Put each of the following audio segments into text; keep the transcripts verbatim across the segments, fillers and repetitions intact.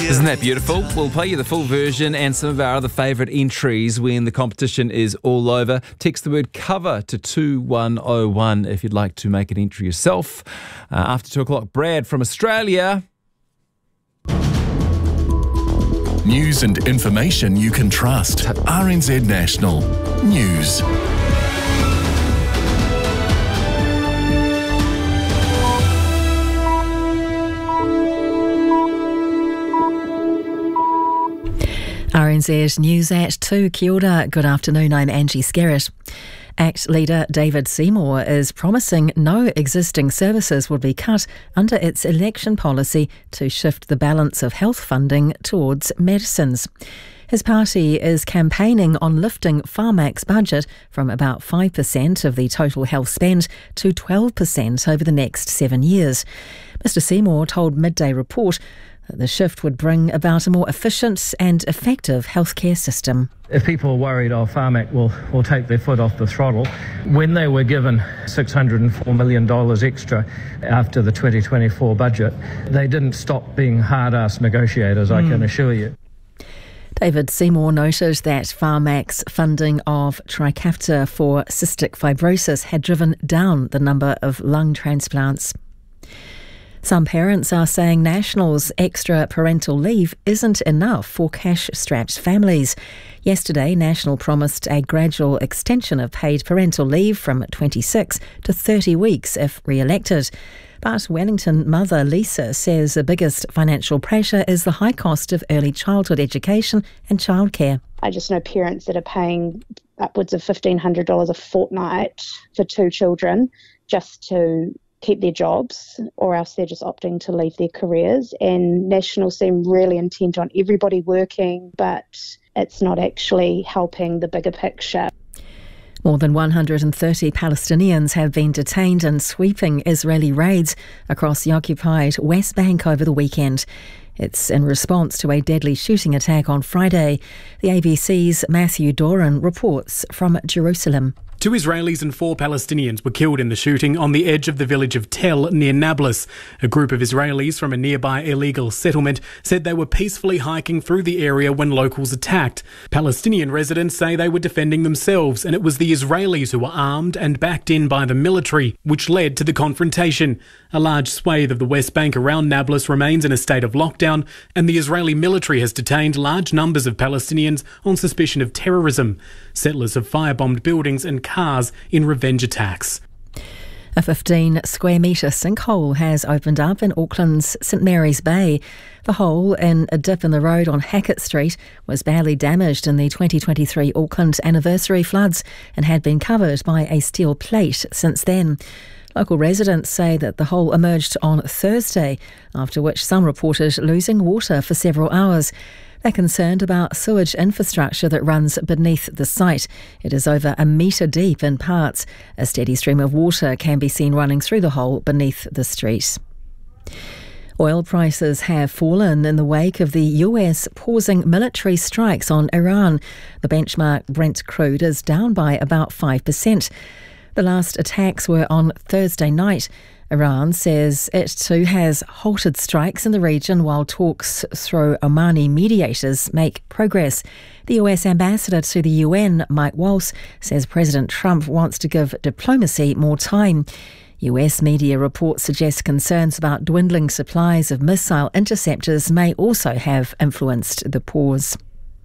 Isn't that beautiful? We'll play you the full version and some of our other favourite entries when the competition is all over. Text the word cover to two one oh one if you'd like to make an entry yourself. Uh, after two o'clock, Brad from Australia. News and information you can trust. R N Z National News. R N Z News at two. Kia ora. Good afternoon, I'm Angie Skerritt. ACT leader David Seymour is promising no existing services will be cut under its election policy to shift the balance of health funding towards medicines. His party is campaigning on lifting Pharmac's budget from about five percent of the total health spend to twelve percent over the next seven years. Mister Seymour told Midday Report that the shift would bring about a more efficient and effective healthcare system. If people are worried, oh, Pharmac will, will take their foot off the throttle, when they were given six hundred four million dollars extra after the twenty twenty-four budget, they didn't stop being hard-ass negotiators, I mm. can assure you. David Seymour noted that Pharmac's funding of Trikafta for cystic fibrosis had driven down the number of lung transplants. Some parents are saying National's extra parental leave isn't enough for cash-strapped families. Yesterday, National promised a gradual extension of paid parental leave from twenty-six to thirty weeks if re-elected. But Wellington mother Lisa says the biggest financial pressure is the high cost of early childhood education and childcare. I just know parents that are paying upwards of fifteen hundred dollars a fortnight for two children just to keep their jobs, or else they're just opting to leave their careers. And National seem really intent on everybody working, but it's not actually helping the bigger picture. More than one hundred thirty Palestinians have been detained in sweeping Israeli raids across the occupied West Bank over the weekend. It's in response to a deadly shooting attack on Friday. The A B C's Matthew Doran reports from Jerusalem. Two Israelis and four Palestinians were killed in the shooting on the edge of the village of Tel near Nablus. A group of Israelis from a nearby illegal settlement said they were peacefully hiking through the area when locals attacked. Palestinian residents say they were defending themselves, and it was the Israelis who were armed and backed in by the military, which led to the confrontation. A large swathe of the West Bank around Nablus remains in a state of lockdown, and the Israeli military has detained large numbers of Palestinians on suspicion of terrorism. Settlers have firebombed buildings and cars in revenge attacks. A fifteen square metre sinkhole has opened up in Auckland's St Mary's Bay. The hole, in a dip in the road on Hackett Street, was badly damaged in the twenty twenty-three Auckland anniversary floods and had been covered by a steel plate since then. Local residents say that the hole emerged on Thursday, after which some reported losing water for several hours. They're concerned about sewage infrastructure that runs beneath the site. It is over a metre deep in parts. A steady stream of water can be seen running through the hole beneath the street. Oil prices have fallen in the wake of the U S pausing military strikes on Iran. The benchmark Brent crude is down by about five percent. The last attacks were on Thursday night. Iran says it too has halted strikes in the region while talks through Omani mediators make progress. The U S ambassador to the U N, Mike Waltz, says President Trump wants to give diplomacy more time. U S media reports suggest concerns about dwindling supplies of missile interceptors may also have influenced the pause.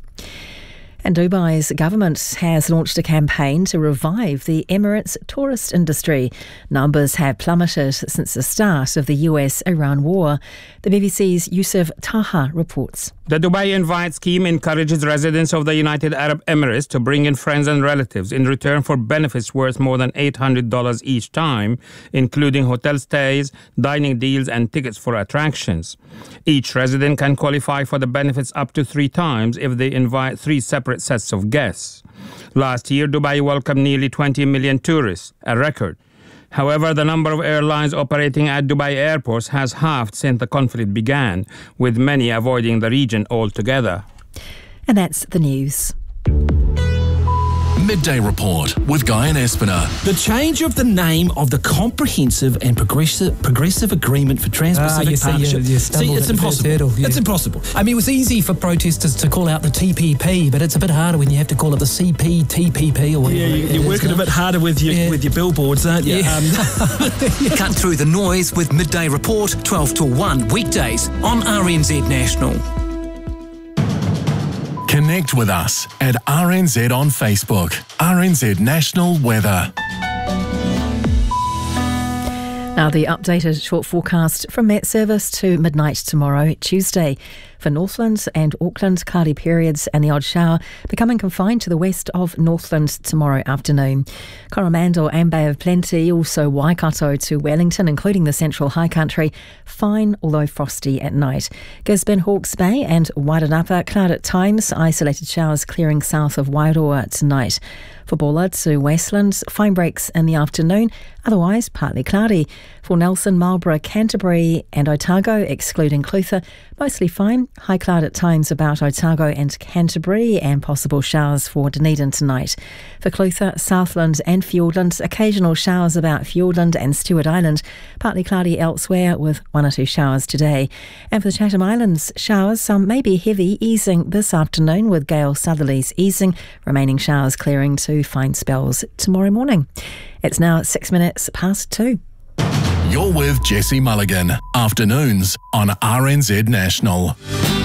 And Dubai's government has launched a campaign to revive the Emirates' tourist industry. Numbers have plummeted since the start of the U S-Iran war. The B B C's Yusuf Taha reports. The Dubai Invite scheme encourages residents of the United Arab Emirates to bring in friends and relatives in return for benefits worth more than eight hundred dollars each time, including hotel stays, dining deals and tickets for attractions. Each resident can qualify for the benefits up to three times if they invite three separate sets of guests. Last year, Dubai welcomed nearly twenty million tourists, a record. However, the number of airlines operating at Dubai airports has halved since the conflict began, with many avoiding the region altogether. And that's the news. Midday Report with Guy and Espiner. The change of the name of the Comprehensive and Progressive Progressive Agreement for Trans-Pacific Ah, you see, Partnership. you- you stumbled see, it's at the first impossible. hurdle, yeah. It's impossible. I mean, it was easy for protesters to call out the T P P, but it's a bit harder when you have to call it the C P T P P or whatever. Yeah, you, it you're is working now. a bit harder with your Yeah. with your billboards, aren't you? Yeah. Um, Cut through the noise with Midday Report, twelve to one weekdays on R N Z National. Connect with us at R N Z on Facebook. R N Z National Weather. Now, the updated short forecast from Met Service to midnight tomorrow, Tuesday. For Northland and Auckland, cloudy periods and the odd shower becoming confined to the west of Northland tomorrow afternoon. Coromandel and Bay of Plenty, also Waikato to Wellington, including the central high country, fine although frosty at night. Gisborne, Hawke's Bay and Wairarapa, cloud at times, isolated showers clearing south of Wairoa tonight. For Bullard to Westland, fine breaks in the afternoon, otherwise partly cloudy. For Nelson, Marlborough, Canterbury and Otago, excluding Clutha, mostly fine. High cloud at times about Otago and Canterbury and possible showers for Dunedin tonight. For Clutha, Southland and Fiordland, occasional showers about Fiordland and Stewart Island, partly cloudy elsewhere with one or two showers today. And for the Chatham Islands, showers, some may be heavy, easing this afternoon with gale southerlies easing, remaining showers clearing to fine spells tomorrow morning. It's now six minutes past two. You're with Jesse Mulligan. Afternoons on R N Z National.